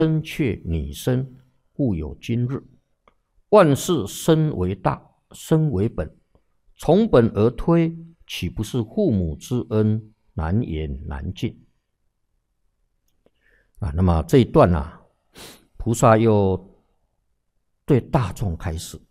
生却你生，故有今日。万事生为大，生为本，从本而推，岂不是父母之恩，难言难尽？那么这一段菩萨又对大众开示，